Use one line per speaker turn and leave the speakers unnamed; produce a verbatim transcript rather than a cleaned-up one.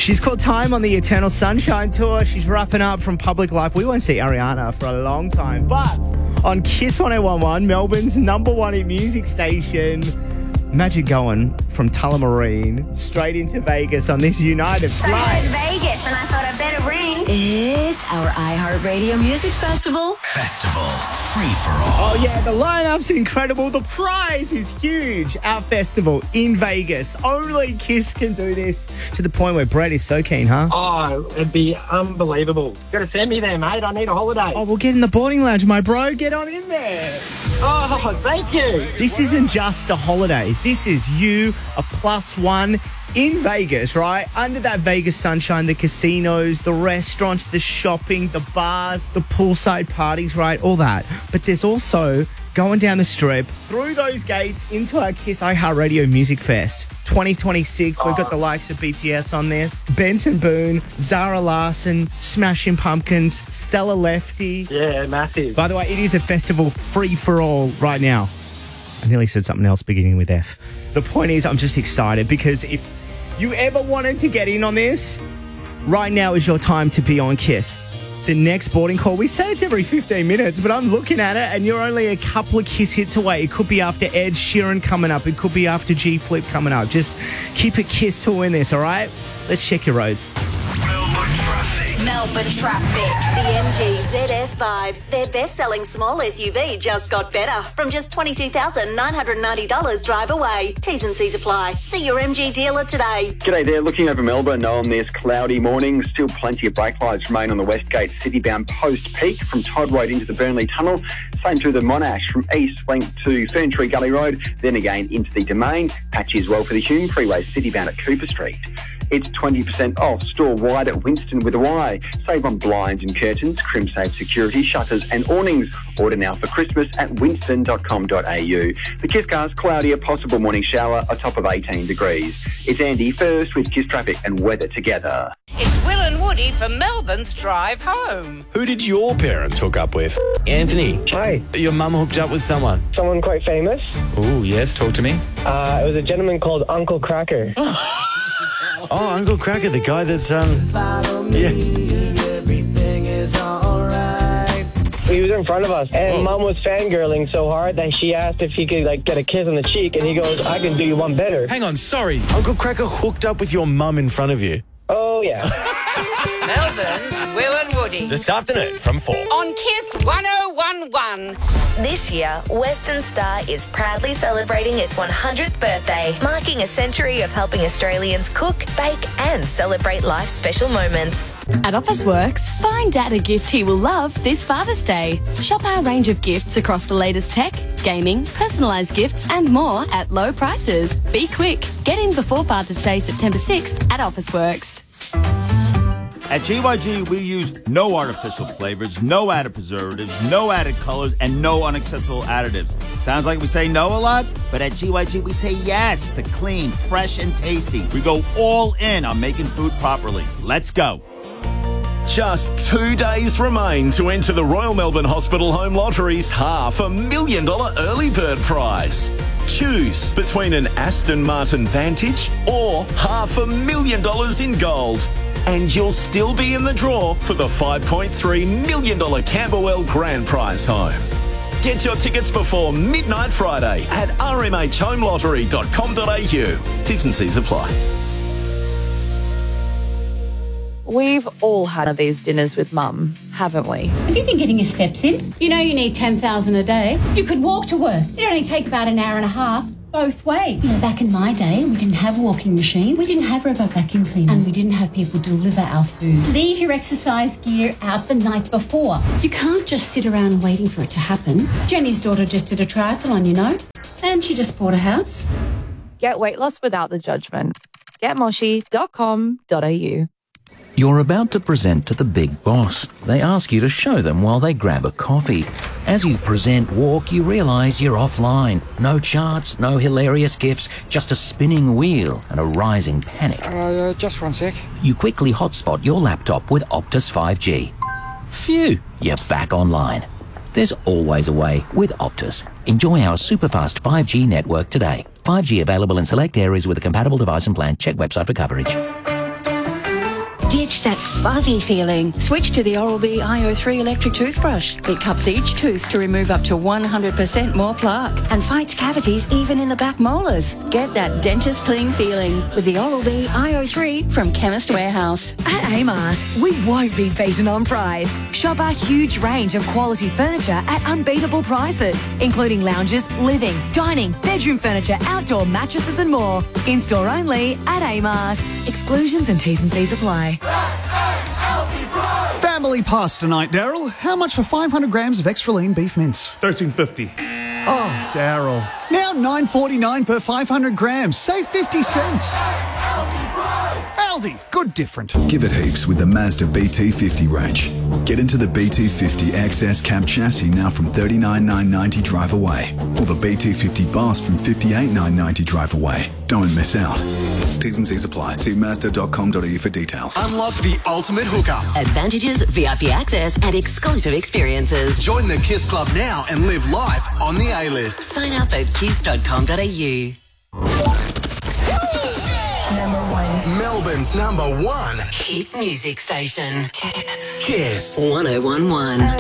She's called Time on the Eternal Sunshine Tour. She's wrapping up from Public Life. We won't see Ariana for a long time, but on Kiss one oh one point one, Melbourne's number one hit music station. Imagine going from Tullamarine straight into Vegas on this United flight.
I heard Vegas and I thought I'd better ring.
It's our iHeartRadio Music Festival.
Festival. Free for all.
Oh, yeah, the lineup's incredible. The prize is huge. Our festival in Vegas. Only Kiss can do this, to the point where Brett is so keen, huh?
Oh, it'd be unbelievable. Got to send me there, mate. I need a holiday.
Oh, we'll get in the boarding lounge, my bro. Get on in there.
Oh, thank you.
This isn't just a holiday. This is you, a plus one in Vegas, right? Under that Vegas sunshine, the casinos, the restaurants, the shopping, the bars, the poolside parties, right? All that. But there's also going down the strip, through those gates, into our Kiss iHeartRadio Music Fest twenty twenty-six. We've got the likes of B T S on this, Benson Boone, Zara Larsson, Smashing Pumpkins, Stella Lefty.
Yeah, massive.
By the way, it is a festival free for all right now. I nearly said something else beginning with F. The point is, I'm just excited because if you ever wanted to get in on this, right now is your time to be on Kiss. The next boarding call, we say it's every fifteen minutes, but I'm looking at it and you're only a couple of Kiss hits away. It could be after Ed Sheeran coming up. It could be after G Flip coming up. Just keep it Kiss to win this, all right? Let's check your roads.
Melbourne traffic.
Melbourne traffic.
The M G Z S five, their best-selling small S U V, just got better. From just twenty-two thousand nine hundred ninety dollars drive away. T's and C's apply. See your M G dealer today.
G'day there. Looking over Melbourne on this cloudy morning. Still plenty of brake lights remain on the Westgate City-bound post-peak from Todd Road into the Burnley Tunnel. Same through the Monash from East linked to Ferntree Gully Road. Then again into the Domain. Patchy as well for the Hume Freeway City-bound at Cooper Street. It's twenty percent off store-wide at Winston with a Y. Save on blinds and curtains, crimsafe security, shutters and awnings. Order now for Christmas at winston dot com dot a u. The Kiss Cars, cloudy, a possible morning shower, a top of eighteen degrees. It's Andy first with Kiss Traffic and weather together.
It's Will and Woody for Melbourne's Drive Home.
Who did your parents hook up with? Anthony.
Hi.
Your mum hooked up with someone?
Someone quite famous.
Oh, yes. Talk to me.
Uh, it was a gentleman called Uncle Cracker.
Oh, Uncle Cracker, the guy that's, um... yeah.
He was in front of us, and Mum was fangirling so hard that she asked if he could, like, get a kiss on the cheek, and he goes, I can do you one better.
Hang on, sorry. Uncle Cracker hooked up with your mum in front of you?
Oh, yeah.
Melbourne's Will and Woody.
This afternoon from four.
On Kiss one oh one point one.
This year, Western Star is proudly celebrating its one hundredth birthday, marking a century of helping Australians cook, bake and celebrate life's special moments.
At Officeworks, find Dad a gift he will love this Father's Day. Shop our range of gifts across the latest tech, gaming, personalised gifts and more at low prices. Be quick. Get in before Father's Day, September sixth at Officeworks.
At G Y G, we use no artificial flavors, no added preservatives, no added colors, and no unacceptable additives. Sounds like we say no a lot, but at G Y G, we say yes to clean, fresh, and tasty. We go all in on making food properly. Let's go.
Just two days remain to enter the Royal Melbourne Hospital Home Lottery's half a million dollar early bird prize. Choose between an Aston Martin Vantage or half a million dollars in gold. And you'll still be in the draw for the five point three million dollars Camberwell Grand Prize home. Get your tickets before midnight Friday at r m h home lottery dot com dot a u. T's and C's apply.
We've all had one of these dinners with Mum, haven't we?
Have you been getting your steps in? You know you need ten thousand a day. You could walk to work. It only take about an hour and a half. Both ways. You know, back in my day, we didn't have walking machines, we didn't have robot vacuum cleaners, and we didn't have people deliver our food. Leave your exercise gear out the night before. You can't just sit around waiting for it to happen. Jenny's daughter just did a triathlon, you know, and she just bought a house.
Get weight loss without the judgment. get moshi dot com dot a u.
You're about to present to the big boss. They ask you to show them while they grab a coffee. As you present walk, you realise you're offline. No charts, no hilarious gifs, just a spinning wheel and a rising panic.
Uh, just one sec.
You quickly hotspot your laptop with Optus five G. Phew, you're back online. There's always a way with Optus. Enjoy our superfast five G network today. five G available in select areas with a compatible device and plan. Check website for coverage.
Ditch that fuzzy feeling. Switch to the Oral-B I O three electric toothbrush. It cups each tooth to remove up to one hundred percent more plaque and fights cavities even in the back molars. Get that dentist clean feeling with the Oral-B I O three from Chemist Warehouse.
At Amart, we won't be beaten on price. Shop our huge range of quality furniture at unbeatable prices, including lounges, living, dining, bedroom furniture, outdoor mattresses and more. In-store only at Amart. Exclusions and T's and C's apply.
Family pasta night, Daryl. How much for five hundred grams of extra lean beef mince?
thirteen fifty.
Oh, Daryl. Now nine forty-nine per five hundred grams. Save fifty cents. Aldi, good different.
Give it heaps with the Mazda B T fifty range. Get into the B T fifty X S cab chassis now from thirty-nine thousand nine hundred ninety drive away. Or the B T fifty Bus from fifty-eight thousand nine hundred ninety drive away. Don't miss out. T's and C's apply. See Mazda dot com dot a u for details.
Unlock the ultimate hookup.
Advantages, V I P access and exclusive experiences.
Join the KISS Club now and live life on the A-list.
Sign up at kiss dot com dot a u.
Number one. Melbourne's number one
hit music station.
KISS
one oh one one.